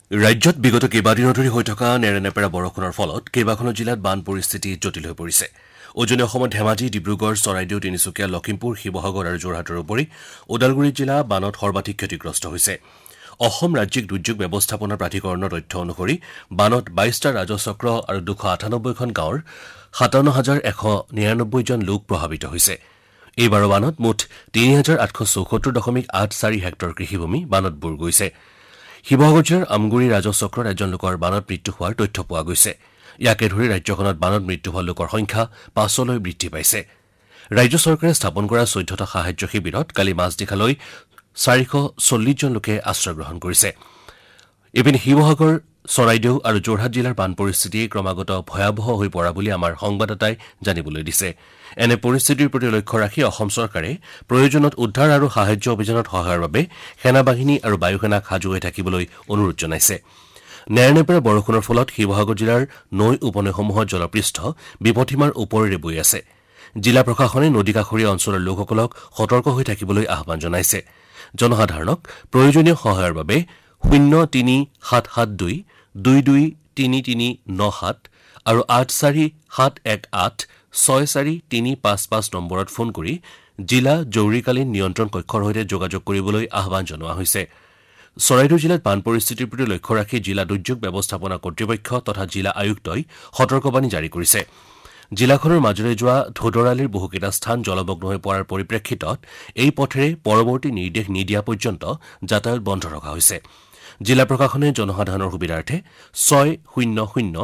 ৰাজ্যত বিগত কেইবাদিনো ধৰি হৈ থকা নেৰানেপেৰা বৰষুণৰ ফলত কেইবাখনো জিলাত বান পৰিস্থিতি জটিল হৈ পৰিছে। উজনি অসমত ধেমাজি, ডিব্ৰুগড়, চৰাইদেউ, তিনিচুকীয়া, লখিমপুৰ, শিৱসাগৰ আৰু যোৰহাটৰ উপৰি ওদালগুৰি জিলা বানত সৰ্বাধিক ক্ষতিগ্ৰস্ত হৈছে। অসম ৰাজ্যিক দুৰ্যোগ ব্যৱস্থাপনা প্ৰাধিকৰণৰ তথ্য অনুসৰি বানত ২২টা ৰাজচক্ৰ আৰু ২৯৮খন গাঁৱৰ ৫৭,১৯৯ জন লোক প্ৰভাৱিত হৈছে। এইবাৰৰ বানত মুঠ ৩,৮৭৪.৮৪ হেক্টৰ কৃষিভূমি বানত বুৰ গৈছে। শিৱসাগৰ জিলাৰ আমগুৰি ৰাজচক্ৰত এজন লোকৰ বানত মৃত্যু হোৱাৰ তথ্য পোৱা গৈছে। ইয়াকে ধৰি ৰাজ্যখনত বানত মৃত্যু হোৱা লোকৰ সংখ্যা ৫লৈ বৃদ্ধি পাইছে। ৰাজ্য চৰকাৰে স্থাপন কৰা ১৪টা সাহায্য শিবিৰত কালি মাজনিশালৈ ৪৪০ জন লোকে আশ্ৰয় গ্ৰহণ কৰিছে। ইপিনে শিৱসাগৰ, চৰাইদেউ আৰু যোৰহাট জিলাৰ বান পৰিস্থিতি ক্ৰমাগত ভয়াৱহ হৈ পৰা বুলি আমাৰ সংবাদদাতাই জানিবলৈ দিছে। এনে পৰিস্থিতিৰ প্ৰতি লক্ষ্য ৰাখি অসম চৰকাৰে প্ৰয়োজনত উদ্ধাৰ আৰু সাহায্য অভিযানত সহায়ৰ বাবে সেনা বাহিনী আৰু বায়ু সেনাক সাজু হৈ থাকিবলৈ অনুৰোধ জনাইছে। নেৰানেপেৰা বৰষুণৰ ফলত শিৱসাগৰ জিলাৰ নৈ উপনৈসমূহত জলপৃষ্ঠ বিপদসীমাৰ ওপৰেৰে বৈ আছে। জিলা প্ৰশাসনে নদী কাষৰীয়া অঞ্চলৰ লোকসকলক সতৰ্ক হৈ থাকিবলৈ আহ্বান জনাইছে। জনসাধাৰণক প্ৰয়োজনীয় সহায়ৰ বাবে ০৩৭৭২-২২৩৩৯৭ আৰু ৮৪৭18-৬4355 নম্বৰত ফোন কৰি জিলা জৰুৰীকালীন নিয়ন্ত্ৰণ কক্ষৰ সৈতে যোগাযোগ কৰিবলৈ আহ্বান জনোৱা হৈছে। চৰাইদেউ জিলাত বান পৰিস্থিতিৰ প্ৰতি লক্ষ্য ৰাখি জিলা দুৰ্যোগ ব্যৱস্থাপনা কৰ্তৃপক্ষ তথা জিলা আয়ুক্তই সতৰ্কবাণী জাৰি কৰিছে। জিলাখনৰ মাজেৰে যোৱা ধোদৰালিৰ বহুকেইটা স্থান জলমগ্ন হৈ পৰাৰ পৰিপ্ৰেক্ষিতত এই পথেৰে পৰৱৰ্তী নিৰ্দেশ নিদিয়া পৰ্যন্ত যাতায়াত বন্ধ ৰখা হৈছে। জিলা প্ৰশাসনে জনসাধাৰণৰ সুবিধাৰ্থে ৬০০